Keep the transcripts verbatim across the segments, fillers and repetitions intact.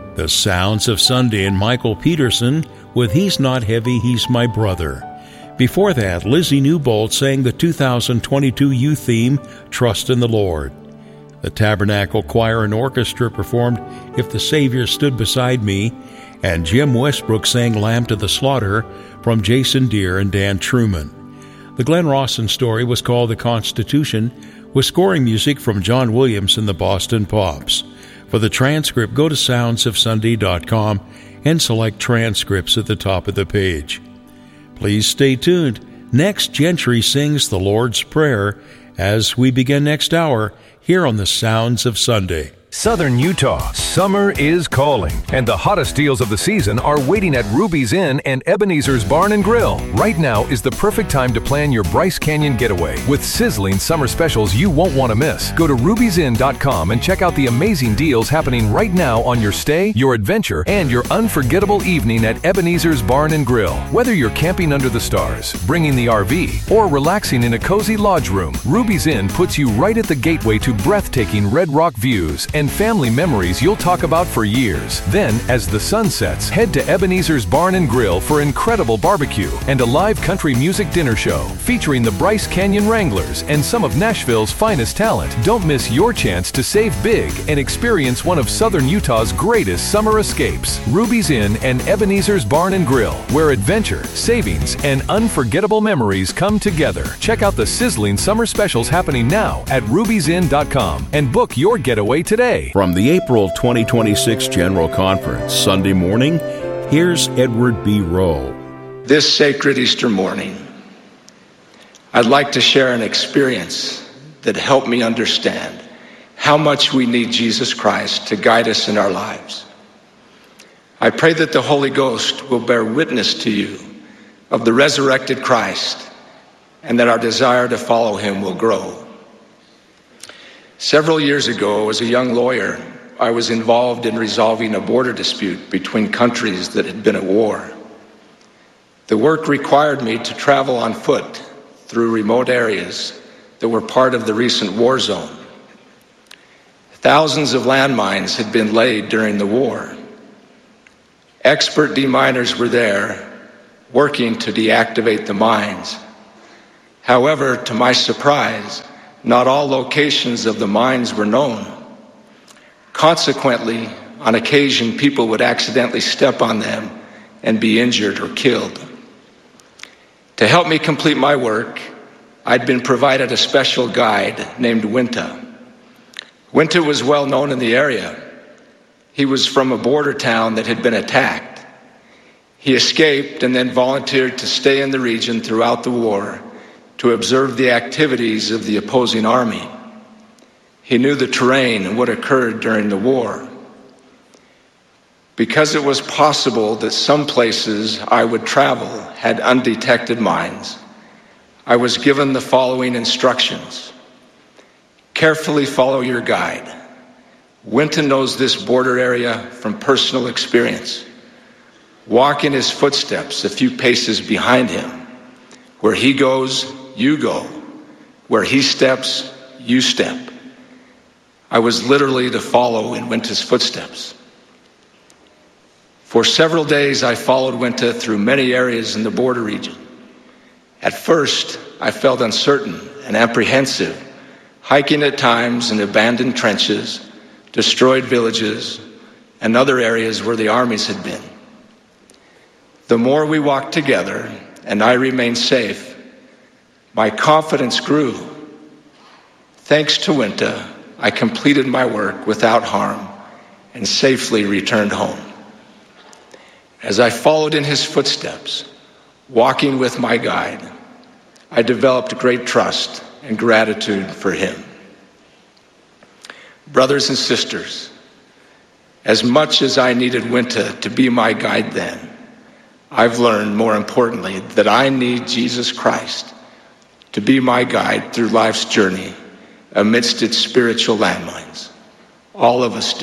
The Sounds of Sunday and Michael Peterson with He's Not Heavy, He's My Brother. Before that, Lizzie Newbold sang the two thousand twenty-two youth theme, Trust in the Lord. The Tabernacle Choir and Orchestra performed If the Savior Stood Beside Me, and Jim Westbrook sang Lamb to the Slaughter from Jason Deere and Dan Truman. The Glenn Rawson story was called The Constitution, with scoring music from John Williams and the Boston Pops. For the transcript, go to sounds of sunday dot com and select Transcripts at the top of the page. Please stay tuned. Next, Gentry sings the Lord's Prayer as we begin next hour here on the Sounds of Sunday. Southern Utah, summer is calling, and the hottest deals of the season are waiting at Ruby's Inn and Ebenezer's Barn and Grill. Right now is the perfect time to plan your Bryce Canyon getaway with sizzling summer specials you won't want to miss. Go to rubies inn dot com and check out the amazing deals happening right now on your stay, your adventure, and your unforgettable evening at Ebenezer's Barn and Grill. Whether you're camping under the stars, bringing the R V, or relaxing in a cozy lodge room, Ruby's Inn puts you right at the gateway to breathtaking Red Rock views and family memories you'll talk about for years. Then, as the sun sets, head to Ebenezer's Barn and Grill for incredible barbecue and a live country music dinner show featuring the Bryce Canyon Wranglers and some of Nashville's finest talent. Don't miss your chance to save big and experience one of Southern Utah's greatest summer escapes. Ruby's Inn and Ebenezer's Barn and Grill, where adventure, savings, and unforgettable memories come together. Check out the sizzling summer specials happening now at rubies inn dot com and book your getaway today. From the April twenty twenty-six General Conference, Sunday morning, here's Edward B. Rowe. This sacred Easter morning, I'd like to share an experience that helped me understand how much we need Jesus Christ to guide us in our lives. I pray that the Holy Ghost will bear witness to you of the resurrected Christ and that our desire to follow him will grow. Several years ago, as a young lawyer, I was involved in resolving a border dispute between countries that had been at war. The work required me to travel on foot through remote areas that were part of the recent war zone. Thousands of landmines had been laid during the war. Expert deminers were there working to deactivate the mines. However, to my surprise, not all locations of the mines were known. Consequently, on occasion, people would accidentally step on them and be injured or killed. To help me complete my work, I'd been provided a special guide named Winta. Winta was well known in the area. He was from a border town that had been attacked. He escaped and then volunteered to stay in the region throughout the war to observe the activities of the opposing army. He knew the terrain and what occurred during the war. Because it was possible that some places I would travel had undetected mines, I was given the following instructions. Carefully follow your guide. Winton knows this border area from personal experience. Walk in his footsteps a few paces behind him. Where he goes, you go. Where he steps, you step. I was literally to follow in Winta's footsteps. For several days, I followed Winta through many areas in the border region. At first, I felt uncertain and apprehensive, hiking at times in abandoned trenches, destroyed villages, and other areas where the armies had been. The more we walked together, and I remained safe, my confidence grew. Thanks to Winta, I completed my work without harm and safely returned home. As I followed in his footsteps, walking with my guide, I developed great trust and gratitude for him. Brothers and sisters, as much as I needed Winta to be my guide then, I've learned, more importantly, that I need Jesus Christ to be my guide through life's journey amidst its spiritual landmines. All of us do.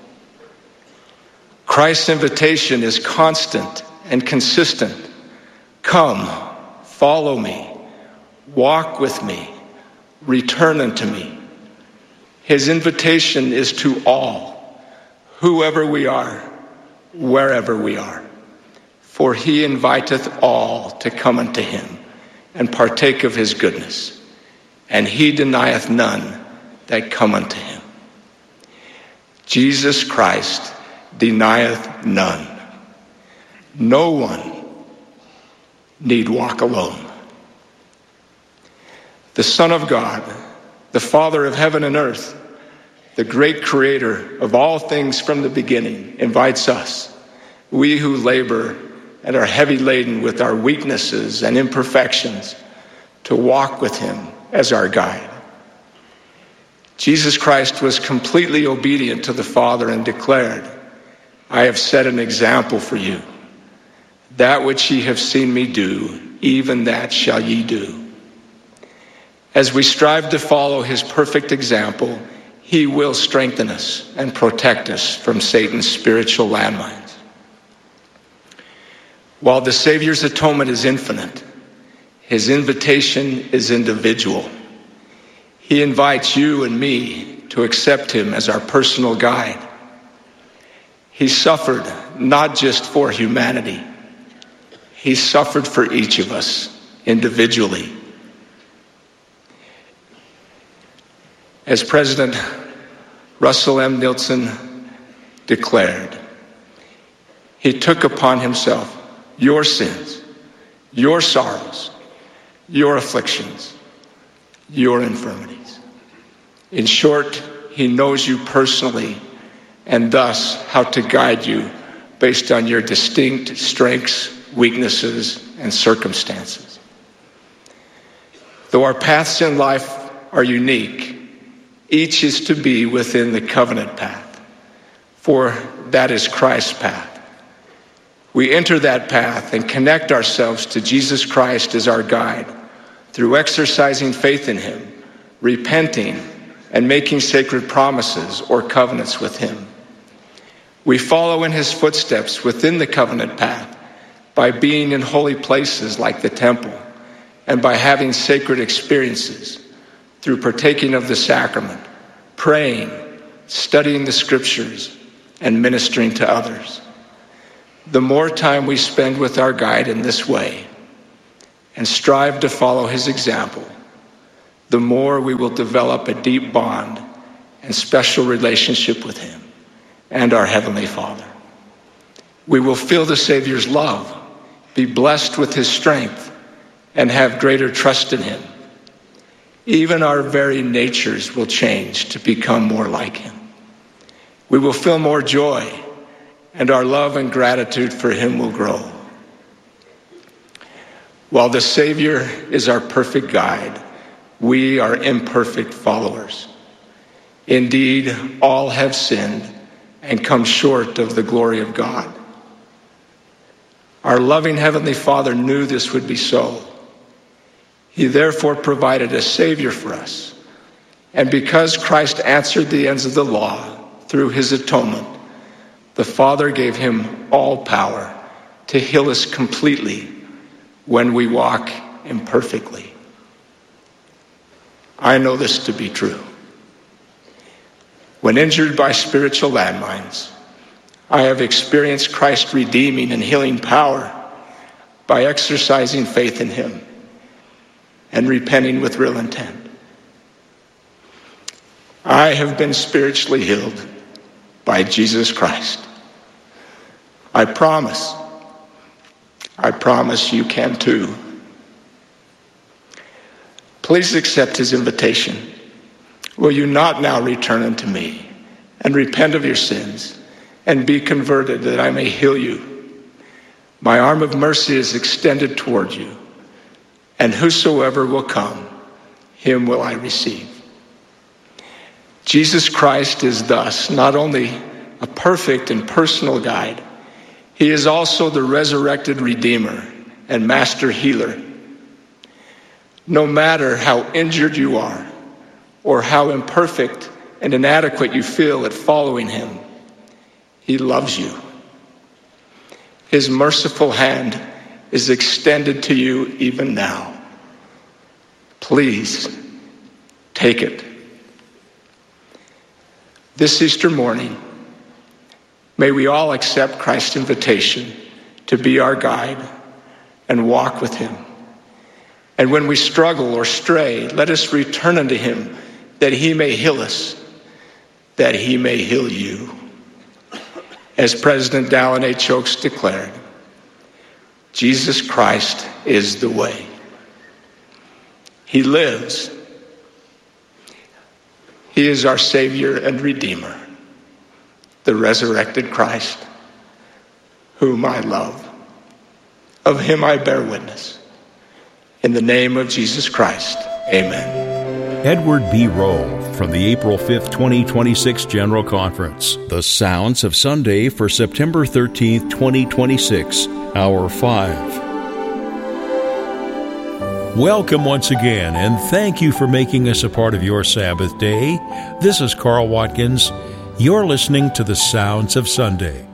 Christ's invitation is constant and consistent. Come, follow me, walk with me, return unto me. His invitation is to all, whoever we are, wherever we are. For he inviteth all to come unto him, and partake of his goodness. And he denieth none that come unto him. Jesus Christ denieth none. No one need walk alone. The Son of God, the Father of heaven and earth, the great creator of all things from the beginning, invites us, we who labor and are heavy laden with our weaknesses and imperfections, to walk with him as our guide. Jesus Christ was completely obedient to the Father and declared, I have set an example for you. That which ye have seen me do, even that shall ye do. As we strive to follow his perfect example, he will strengthen us and protect us from Satan's spiritual landmines. While the Savior's atonement is infinite, his invitation is individual. He invites you and me to accept him as our personal guide. He suffered not just for humanity. He suffered for each of us individually. As President Russell M. Nelson declared, he took upon himself your sins, your sorrows, your afflictions, your infirmities. In short, he knows you personally and thus how to guide you based on your distinct strengths, weaknesses, and circumstances. Though our paths in life are unique, each is to be within the covenant path, for that is Christ's path. We enter that path and connect ourselves to Jesus Christ as our guide through exercising faith in him, repenting, and making sacred promises or covenants with him. We follow in his footsteps within the covenant path by being in holy places like the temple and by having sacred experiences through partaking of the sacrament, praying, studying the scriptures, and ministering to others. The more time we spend with our guide in this way and strive to follow his example, the more we will develop a deep bond and special relationship with him and our Heavenly Father. We will feel the Savior's love, be blessed with his strength, and have greater trust in him. Even our very natures will change to become more like him. We will feel more joy, and our love and gratitude for him will grow. While the Savior is our perfect guide, we are imperfect followers. Indeed, all have sinned and come short of the glory of God. Our loving Heavenly Father knew this would be so. He therefore provided a Savior for us. And because Christ answered the ends of the law through his atonement, the Father gave him all power to heal us completely when we walk imperfectly. I know this to be true. When injured by spiritual landmines, I have experienced Christ's redeeming and healing power by exercising faith in him and repenting with real intent. I have been spiritually healed by Jesus Christ. I promise, I promise you can too. Please accept his invitation. Will you not now return unto me and repent of your sins and be converted that I may heal you? My arm of mercy is extended toward you, and whosoever will come, him will I receive. Jesus Christ is thus not only a perfect and personal guide, he is also the resurrected Redeemer and Master Healer. No matter how injured you are or how imperfect and inadequate you feel at following him, he loves you. His merciful hand is extended to you even now. Please take it. This Easter morning, May we all accept Christ's invitation to be our guide and walk with him. And when we struggle or stray, let us return unto him, that he may heal us, that he may heal you. As President Dallin H. Oaks declared, Jesus Christ is the way. He lives. He is our Savior and Redeemer, the resurrected Christ, whom I love. Of him I bear witness. In the name of Jesus Christ, amen. Edward B. Rowe from the April fifth, twenty twenty-six General Conference. The Sounds of Sunday for September thirteenth, twenty twenty-six, Hour five. Welcome once again, and thank you for making us a part of your Sabbath day. This is Carl Watkins. You're listening to The Sounds of Sunday.